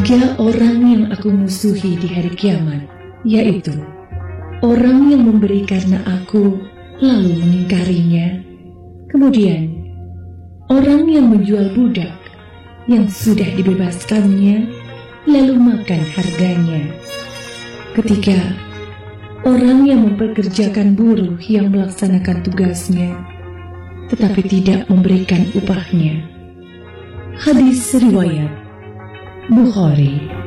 Ada orang yang aku musuhi di hari kiamat, yaitu orang yang memberi karena aku lalu mengingkarinya. Kemudian orang yang menjual budak yang sudah dibebaskannya lalu makan harganya. Ketika orang yang mempekerjakan buruh yang melaksanakan tugasnya tetapi tidak memberikan upahnya. Hadis riwayat Bukhari.